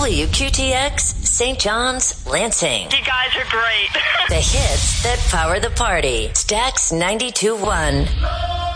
WQTX, St. John's, Lansing. You guys are great. The hits that power the party. Stax 92.1.